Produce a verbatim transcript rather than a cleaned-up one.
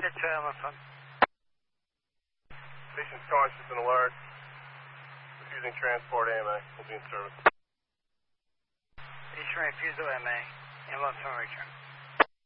That's where I'm from. Station's conscious and alert. Refusing transport A M A. Will be in service. Station refusal M A. Ambulance on return.